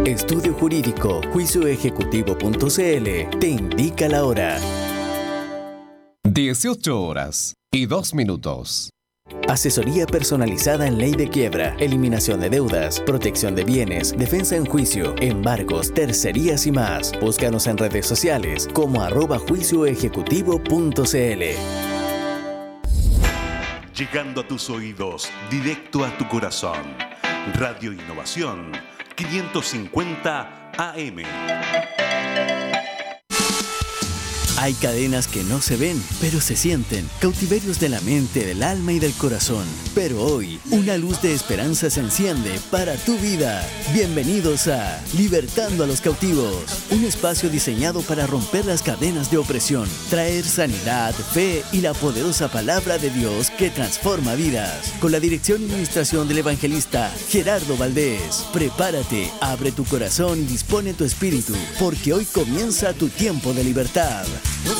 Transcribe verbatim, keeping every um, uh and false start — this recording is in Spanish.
Estudio Jurídico, juicio ejecutivo punto c l te indica la hora. dieciocho horas y dos minutos. Asesoría personalizada en ley de quiebra, eliminación de deudas, protección de bienes, defensa en juicio, embargos, tercerías y más. Búscanos en redes sociales como arroba juicio ejecutivo punto c l. Llegando a tus oídos, directo a tu corazón. Radio Innovación quinientos cincuenta A M. Hay cadenas que no se ven, pero se sienten. Cautiverios de la mente, del alma y del corazón. Pero hoy, una luz de esperanza se enciende para tu vida. Bienvenidos a Libertando a los Cautivos. Un espacio diseñado para romper las cadenas de opresión, traer sanidad, fe y la poderosa palabra de Dios que transforma vidas. Con la dirección y administración del evangelista Gerardo Valdés. Prepárate, abre tu corazón y dispone tu espíritu, porque hoy comienza tu tiempo de libertad.